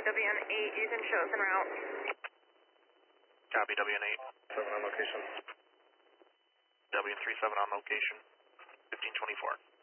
WN8, you can show us en route. Copy, WN8. 7 on location. WN37 on location. 1524.